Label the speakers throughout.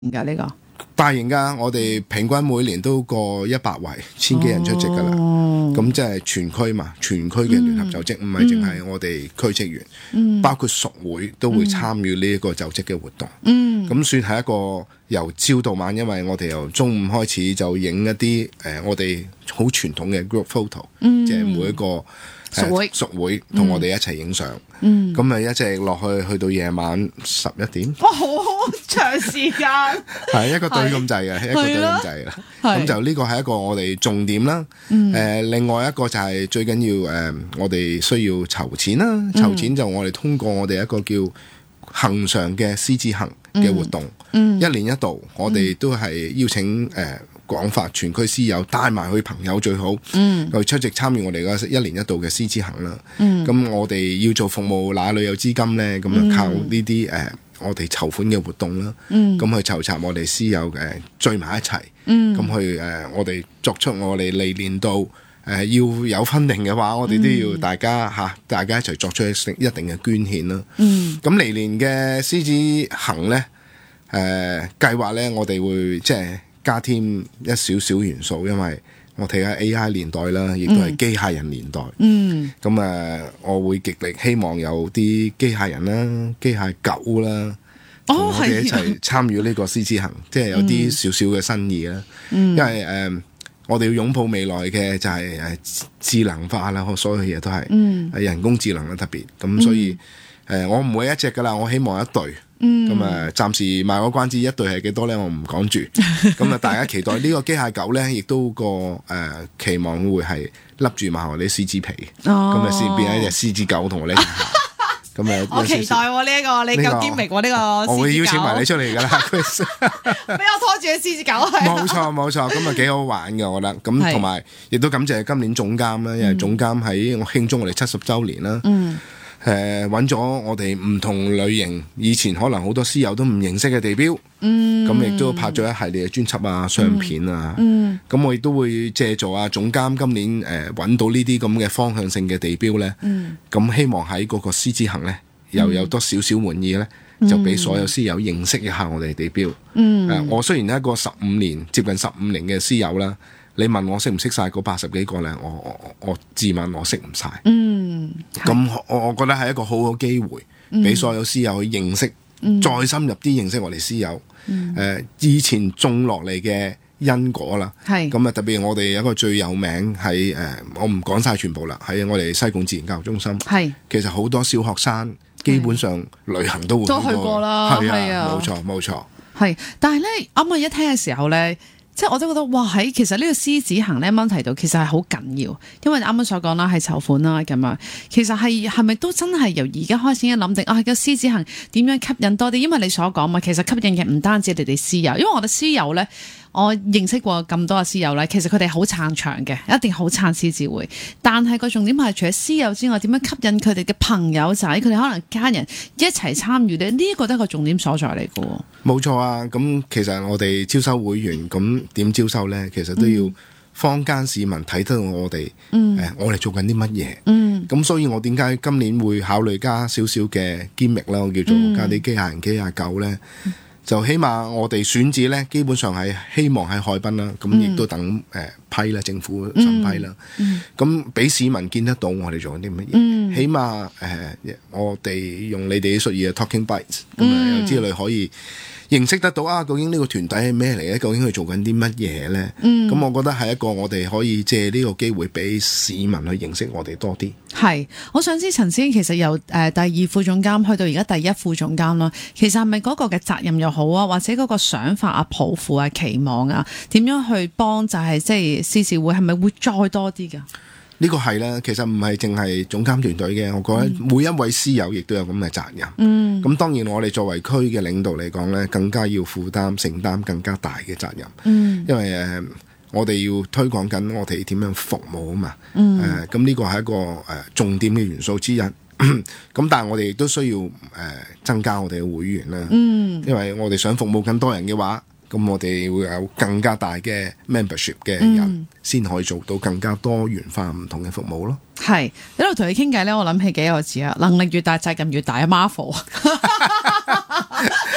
Speaker 1: 㗎呢個？
Speaker 2: 大型㗎，我哋平均每年都過100圍，千幾人出席㗎啦。咁即係全區嘛，全區嘅聯合就職，唔係淨係我哋區職員，包括屬會都會參與呢一個就職嘅活動。咁算係一個由朝到晚，因為我哋由中午開始就影一啲我哋好傳統嘅 group photo，即係每一個屬會同我哋一齊影相。咁咪一直落去到夜晚11點。
Speaker 1: 哇，好長時間。
Speaker 2: 係一個隊咁滯嘅，一個隊咁滯啦。咁就呢個係一個我哋重點啦。另外一個就係最緊要我哋需要籌錢啦。籌錢就我哋通過我哋一個叫恆常嘅獅子行嘅活動，一年一度，我哋都係邀請廣發全區獅友帶埋佢朋友最好，去出席參與我哋嘅一年一度嘅獅子行啦。咁我哋要做服務，哪裏有資金呢？咁就靠呢啲我哋籌款嘅活動啦。咁去籌集我哋獅友聚埋一齊，咁去我哋作出我哋嚟年度要有分定嘅話，我哋都要大家一齊作出一定嘅捐獻啦。咁嚟年嘅獅子行呢，計劃呢，我哋會即係加添一少少元素，因為我睇下 AI 年代啦，亦都係機械人年代。咁我會極力希望有啲機械人啦、機械狗啦，同我哋一齊參與呢個獅子行，即係有啲少少嘅新意啦。因為我哋要擁抱未來嘅就係智能化啦，所有嘢都係人工智能啦，特別咁，所以我唔會一隻噶啦，我希望一對。咁暫時賣個關子，一對係幾多呢？我唔講住。咁大家期待呢個機械狗呢，亦都個期望會係笠住埋我哋獅子皮，咁先變一隻獅子狗同我哋一齊行。咁
Speaker 1: 我期待喎呢一個，你夠堅明喎呢個。
Speaker 2: 我會邀請埋你出嚟噶啦，
Speaker 1: 俾我拖住隻獅子狗係。
Speaker 2: 冇錯，咁幾好玩嘅，我覺得。咁同埋亦都感謝今年總監啦，因為總監喺我慶祝我哋70週年啦。揾咗我哋唔同類型，以前可能好多獅友都唔認識嘅地標，咁亦都拍咗一系列嘅專輯啊、相片啊，咁我亦都會借助總監今年揾到呢啲咁嘅方向性嘅地標呢，咁希望喺嗰個獅子行呢，又有多少少玩意呢，就俾所有獅友認識一下我哋地標。我雖然係一個接近15年嘅獅友啦。你問我識唔識晒嗰80幾個呢？我自問我識唔晒。咁我覺得係一個好好機會，俾所有獅友去認識，再深入啲認識我哋獅友。以前種落嚟嘅因果啦。咁特別我哋有一個最有名喺我唔講晒全部啦，喺我哋西貢自然教育中心。其實好多小學生基本上旅行都會
Speaker 1: 去過啦。
Speaker 2: 係啊，冇錯。
Speaker 1: 但係呢，啱啱一聽嘅時候呢。即係我都覺得哇！其實呢個獅子行咧，啱啱提到其實係好緊要，因為啱啱所講啦，係籌款啦咁樣。其實係咪都真係由而家開始一諗定個獅子行點樣吸引多啲？因為你所講嘛，其實吸引嘅唔單止你哋獅友，因為我哋獅友咧，我認識過咁多嘅獅友咧，其實佢哋好撐場嘅，一定好撐獅子會。但係個重點係除咗獅友之外，點樣吸引佢哋嘅朋友仔，佢哋可能家人一齊參與咧？呢個都係個重點所在嚟嘅。
Speaker 2: 冇錯啊！咁其實我哋招收會員，咁點招收呢？其實都要坊間市民睇得到我哋，我哋做緊啲乜嘢。咁所以我點解今年會考慮加少少嘅 gimmick 啦？我叫做加啲機械人、機械狗呢。就起碼我哋選址呢，基本上係希望喺海濱啦，咁亦都等批啦，政府審批啦。咁俾市民見得到我哋做緊啲乜嘢，起碼我哋用你哋啲術語嘅 talking bites，咁有之類可以認識得到究竟呢個團體係咩嚟咧？究竟佢做緊啲乜嘢咧？咁我覺得係一個我哋可以借呢個機會俾市民去認識我哋多啲。
Speaker 1: 係，我想知陳師兄其實由第2副總監去到而家第1副總監啦，其實係咪嗰個嘅責任又好啊，或者嗰個想法啊、抱負啊、期望啊，點樣去幫即係獅子會係咪會再多啲㗎？
Speaker 2: 呢個係啦，其實唔係淨係總監團隊嘅，我覺得每一位獅友亦都有咁嘅責任。咁當然我哋作為區嘅領導嚟講咧，更加要承擔更加大嘅責任。因為我哋要推廣緊我哋點樣服務啊嘛。咁呢個係一個重點嘅元素之一。咁但係我哋亦都需要增加我哋嘅會員啦。因為我哋想服務更多人嘅話，咁我哋會有更加大嘅 membership 嘅人，先可以做到更加多元化唔同嘅服務咯。
Speaker 1: 係喺度同你傾偈咧，我諗起幾個字啊，能力越大責任越大啊 ，Marvel。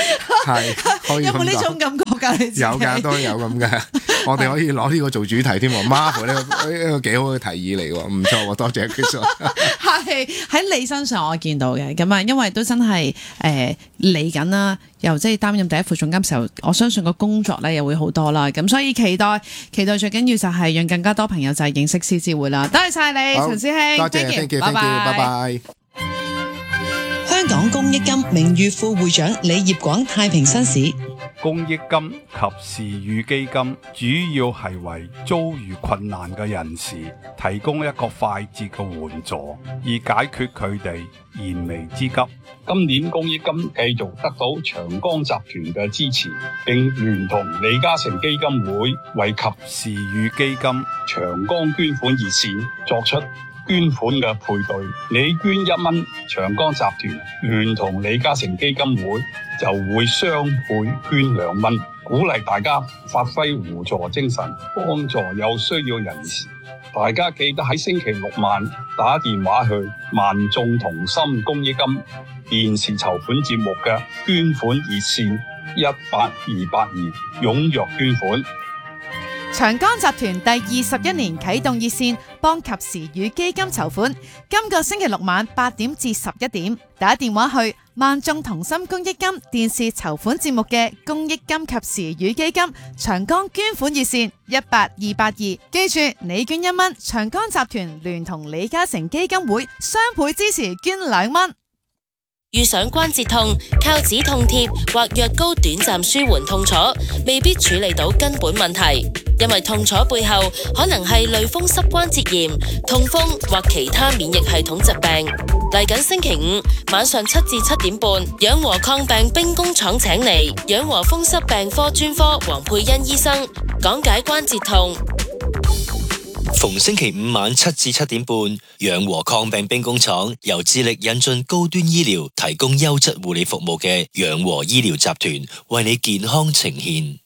Speaker 2: 係可以
Speaker 1: 有冇呢
Speaker 2: 咁講
Speaker 1: 種感覺㗎？你自己
Speaker 2: 有㗎，都有咁嘅。我哋可以攞呢個做主題添喎，Marvel 呢個幾好嘅提議嚟喎，唔錯喎，多謝 Chris。
Speaker 1: 係喺你身上我見到嘅，咁啊，因為都真係嚟緊啦，又即係擔任第一副總監時候，我相信個工作咧又會好多啦，咁所以期待最緊要就係讓更加多朋友就係認識獅子會啦。多謝晒你，陳師兄，
Speaker 2: 多謝 thank you，拜拜。
Speaker 3: 香港公益金名譽副會長李業廣太平紳士。
Speaker 4: 公益金及時雨基金主要係為遭遇困難嘅人士提供一個快捷嘅援助，以解決佢哋燃眉之急。
Speaker 5: 今年公益金繼續得到長江集團嘅支持，並聯同李嘉誠基金會為及
Speaker 4: 時雨基金
Speaker 5: 長江捐款熱線作出捐款嘅配對，你捐1蚊，長江集團聯同李嘉誠基金會就會雙倍捐2蚊，鼓勵大家發揮互助精神，幫助有需要人士。大家記得喺星期六晚打電話去萬眾同心公益金電視籌款節目嘅捐款熱線18282，踴躍捐款。
Speaker 6: 長江集團第21年啟動熱線，幫及時雨基金籌款。今個星期六晚8點至11點，打電話去萬眾同心公益金電視籌款節目嘅公益金及時雨基金長江捐款熱線18282。記住，你捐1蚊，長江集團聯同李嘉誠基金會雙倍支持捐2蚊。
Speaker 7: 遇上關節痛，靠止痛貼或藥膏短暫舒緩痛楚，未必處理到根本問題。因為痛楚背後可能係類風濕關節炎、痛風或其他免疫系統疾病。嚟緊星期五晚上7至7點半，養和抗病兵工廠請嚟養和風濕病科專科黃佩欣醫生講解關節痛。
Speaker 8: 逢星期五晚7至7點半，養和抗病兵工廠由致力引進高端醫療、提供優質護理服務嘅養和醫療集團為你健康呈現。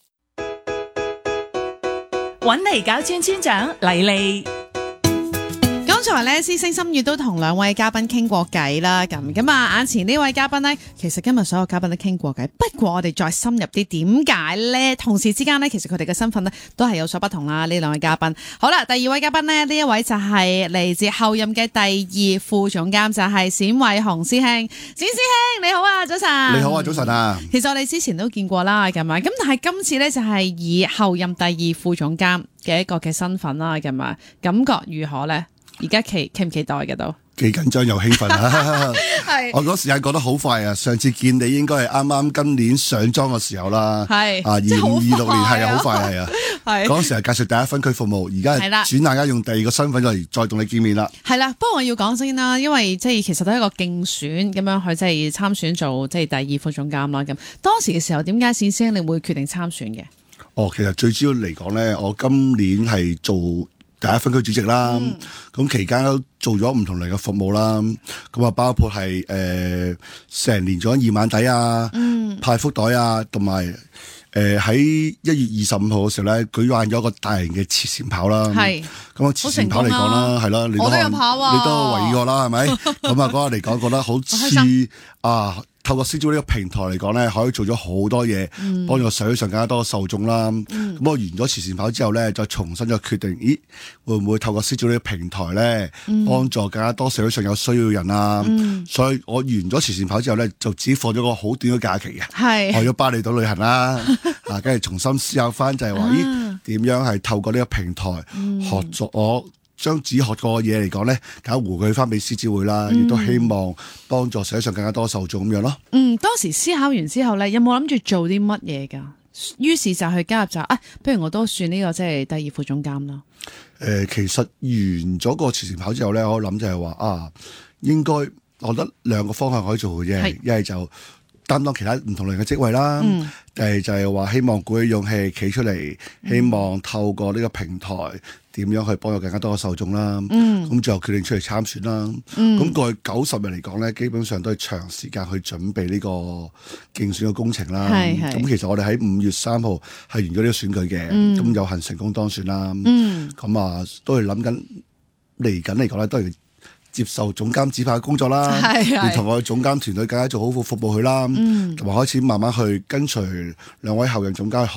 Speaker 9: 揾嚟搞村村長黎莉。
Speaker 1: 剛才咧，師星心月都同兩位嘉賓傾過偈啦，咁啊，眼前呢位嘉賓呢，其實今日所有嘉賓都傾過偈，不過我哋再深入啲，點解呢？同事之間呢，其實佢哋嘅身份呢，都係有所不同啦。呢兩位嘉賓，好啦，第二位嘉賓呢，呢一位就係嚟自候任嘅第2副總監，就係冼偉雄師兄。冼師兄你好啊，早晨。
Speaker 2: 你好啊，早晨啊。
Speaker 1: 其實我哋之前都見過啦，咁啊，咁但係今次呢，就係以候任第2副總監嘅一個嘅身份啦，咁啊，感覺如何呢？而家期唔期待嘅都
Speaker 10: 幾緊張又興奮啊！
Speaker 1: 係
Speaker 10: 我嗰時間過得好快啊！上次見你應該係啱啱今年上莊嘅時候啦，
Speaker 1: 係
Speaker 10: 啊2526年係啊，好快係啊！
Speaker 1: 係
Speaker 10: 嗰時係介紹第一分區服務，而家係轉眼間用第2個身份嚟再同你見面啦。
Speaker 1: 係啦，不過我要講先啦，因為即係其實都係一個競選咁樣去即係參選做即係第2副總監啦。咁當時嘅時候，點解冼師兄你會決定參選嘅？
Speaker 10: 哦，其實最主要嚟講咧，我今年係做第一分區主席啦，咁期間都做咗唔同類嘅服務啦，咁啊包括係成年做緊2晚底啊，派福袋啊，同埋喺1月25號嘅時候咧，舉辦咗一個大型嘅慈善跑啦。係咁啊，慈善跑嚟講啦，係啦，你都有跑啊，你都圍過啦，係咪？咁啊嗰日嚟講，覺得好似啊〜透過獅子會呢個平台嚟講咧，可以做咗好多嘢，幫助社會上更加多嘅受眾啦。咁我完咗慈善跑之後咧，再重新再決定，咦，會唔會透過獅子會呢個平台咧，幫助更加多社會上有需要嘅人啊？所以我完咗慈善跑之後咧，就只放咗個好短嘅假期嘅，係去咗巴厘島旅行啦。啊，跟住重新思考翻就係話，咦，點樣係透過呢個平台學咗我將自己學過嘅嘢嚟講咧，搞回饋翻俾獅子會啦，亦都希望幫助社會上更加多受眾咁樣咯。
Speaker 1: 當時思考完之後咧，有冇諗住做啲乜嘢㗎？於是就去加入不如我都算呢個即係第2副總監啦。
Speaker 10: 其實完咗個慈善跑之後咧，我諗就係話應該我覺得2個方向可以做嘅啫，一係就擔當其他唔同類嘅職位啦，就係話希望鼓起勇氣企出嚟，希望透過呢個平台點樣去幫助更加多嘅受眾啦。咁最後決定出嚟參選啦。咁過去90日嚟講咧，基本上都係長時間去準備呢個競選嘅工程啦。咁其實我哋喺5月3號係完咗呢個選舉嘅，咁有幸成功當選啦。咁都係諗緊嚟緊嚟講咧，都係接受總監指派嘅工作啦，連同我哋總監團隊更加做好服務佢啦，同埋開始慢慢去跟隨兩位後任總監去